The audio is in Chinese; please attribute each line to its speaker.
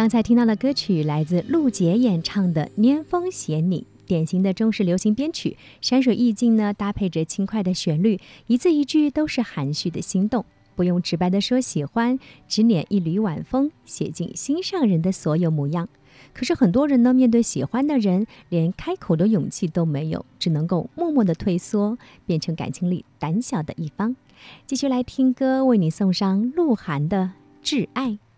Speaker 1: 刚才听到的歌曲来自陆杰演唱的《拈风写你》，典型的中式流行编曲，山水意境呢搭配着轻快的旋律，一字一句都是含蓄的心动，不用直白的说喜欢，只捻一缕晚风，写尽心上人的所有模样。可是很多人呢，面对喜欢的人，连开口的勇气都没有，只能够默默的退缩，变成感情里胆小的一方。继续来听歌，为你送上鹿晗的《挚爱》。